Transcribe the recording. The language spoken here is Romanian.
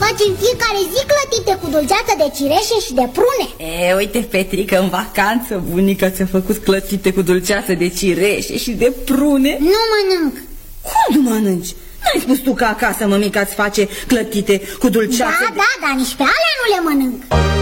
face în fiecare zi clătite cu dulceață de cireșe și de prune. Uite, Petrică, în vacanță bunica ți-a făcut clătite cu dulceață de cireșe și de prune. Nu mănânc. Cum nu mănânci? N-ai spus tu că acasă mămica îți face clătite cu dulceață? Da, dar nici pe alea nu le mănânc.